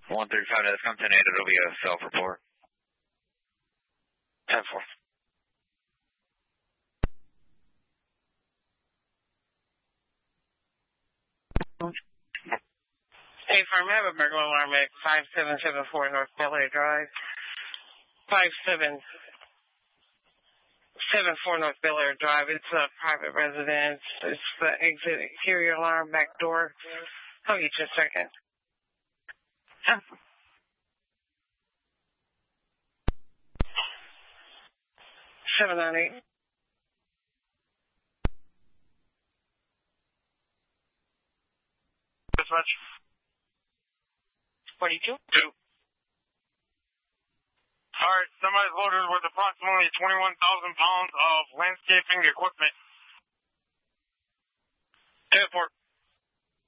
135, that's come 10-8, it'll be a self-report. 10-4. Hey, firm, I have a burglar alarm at 5774 North Bel Air Drive. 5774 North Bel Air Drive. It's a private residence. It's the exit exterior alarm, back door. I'll get you a second. 798. Dispatch. 42? 2. Alright, somebody's loaded with approximately 21,000 pounds of landscaping equipment. 10-4.